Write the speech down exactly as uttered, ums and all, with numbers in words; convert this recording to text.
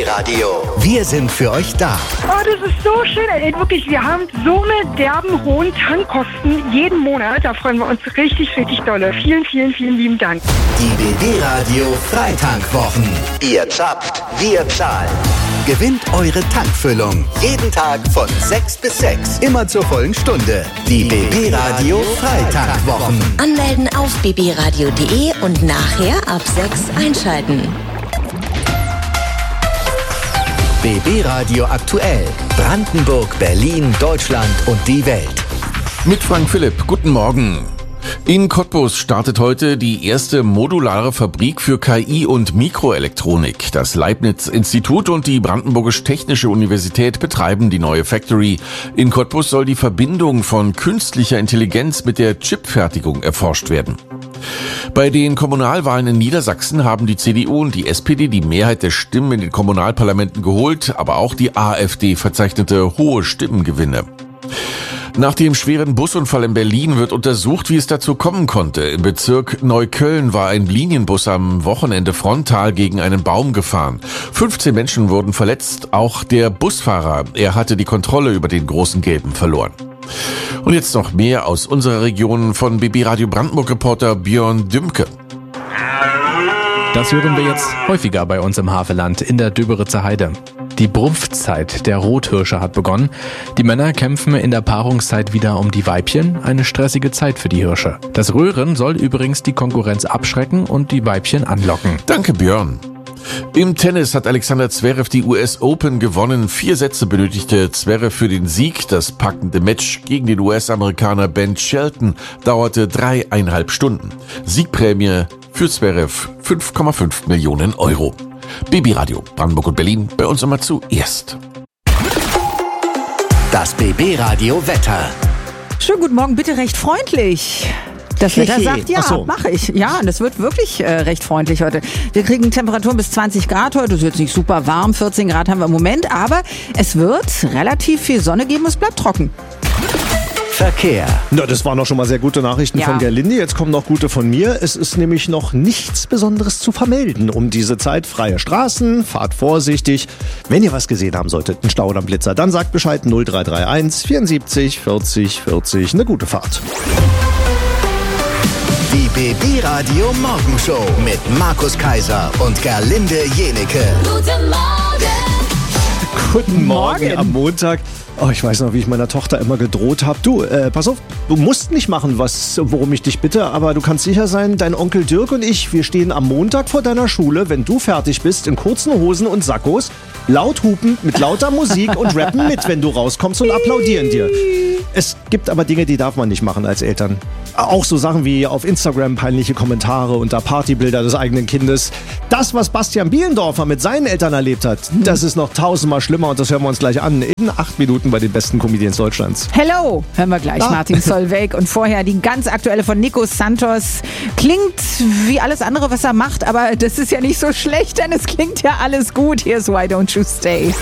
B-Radio. Wir sind für euch da. Oh, das ist so schön. Ey, wirklich, wir haben so eine derben hohen Tankkosten jeden Monat. Da freuen wir uns richtig, richtig dolle. Vielen, vielen, vielen lieben Dank. Die B B-Radio Freitankwwochen. Ihr zapft, wir zahlen. Gewinnt eure Tankfüllung. Jeden Tag von sechs bis sechs. Immer zur vollen Stunde. Die B B-Radio Freitankwwochen. Anmelden auf b b radio punkt d e und nachher ab sechs einschalten. B B-Radio aktuell. Brandenburg, Berlin, Deutschland und die Welt. Mit Frank Philipp. Guten Morgen. In Cottbus startet heute die erste modulare Fabrik für K I und Mikroelektronik. Das Leibniz-Institut und die Brandenburgisch-Technische Universität betreiben die neue Factory. In Cottbus soll die Verbindung von künstlicher Intelligenz mit der Chipfertigung erforscht werden. Bei den Kommunalwahlen in Niedersachsen haben die C D U und die S P D die Mehrheit der Stimmen in den Kommunalparlamenten geholt, aber auch die AfD verzeichnete hohe Stimmengewinne. Nach dem schweren Busunfall in Berlin wird untersucht, wie es dazu kommen konnte. Im Bezirk Neukölln war ein Linienbus am Wochenende frontal gegen einen Baum gefahren. fünfzehn Menschen wurden verletzt, auch der Busfahrer. Er hatte die Kontrolle über den großen Gelben verloren. Und jetzt noch mehr aus unserer Region von B B-Radio Brandenburg-Reporter Björn Dümke. Das hören wir jetzt häufiger bei uns im Havelland in der Döberitzer Heide. Die Brunftzeit der Rothirsche hat begonnen. Die Männer kämpfen in der Paarungszeit wieder um die Weibchen. Eine stressige Zeit für die Hirsche. Das Röhren soll übrigens die Konkurrenz abschrecken und die Weibchen anlocken. Danke, Björn. Im Tennis hat Alexander Zverev die U S Open gewonnen. Vier Sätze benötigte Zverev für den Sieg. Das packende Match gegen den U S-Amerikaner Ben Shelton dauerte dreieinhalb Stunden. Siegprämie für Zverev fünf Komma fünf Millionen Euro. B B-Radio Brandenburg und Berlin, bei uns immer zuerst. Das B B-Radio Wetter. Schönen guten Morgen, bitte recht freundlich. Das Wetter sagt ja, so. Mache ich. Ja, und es wird wirklich äh, recht freundlich heute. Wir kriegen Temperaturen bis zwanzig Grad heute. Es ist jetzt nicht super warm, vierzehn Grad haben wir im Moment, aber es wird relativ viel Sonne geben, es bleibt trocken. Verkehr. Na, das waren doch schon mal sehr gute Nachrichten ja. von Gerlinde. Jetzt kommen noch gute von mir. Es ist nämlich noch nichts Besonderes zu vermelden um diese Zeit. Freie Straßen, fahrt vorsichtig. Wenn ihr was gesehen haben solltet, einen Stau oder einen Blitzer, dann sagt Bescheid null drei drei eins vierundsiebzig vierzig vierzig. Eine gute Fahrt. Die B B-Radio Morgenshow mit Markus Kaiser und Gerlinde Jenecke. Guten Morgen. Guten Morgen am Montag. Oh, ich weiß noch, wie ich meiner Tochter immer gedroht habe. Du, äh, pass auf, du musst nicht machen, was, worum ich dich bitte, aber du kannst sicher sein, dein Onkel Dirk und ich, wir stehen am Montag vor deiner Schule, wenn du fertig bist, in kurzen Hosen und Sakkos, laut hupend, mit lauter Musik und rappen mit, wenn du rauskommst und applaudieren dir. Es gibt aber Dinge, die darf man nicht machen als Eltern. Auch so Sachen wie auf Instagram peinliche Kommentare unter Partybilder des eigenen Kindes. Das, was Bastian Bielendorfer mit seinen Eltern erlebt hat, das ist noch tausendmal schlimmer und das hören wir uns gleich an in acht Minuten bei den besten Comedians Deutschlands. Hello, hören wir gleich. Ah. Martin Solveig und vorher die ganz aktuelle von Nico Santos. Klingt wie alles andere, was er macht, aber das ist ja nicht so schlecht, denn es klingt ja alles gut. Here's Why Don't You Stay.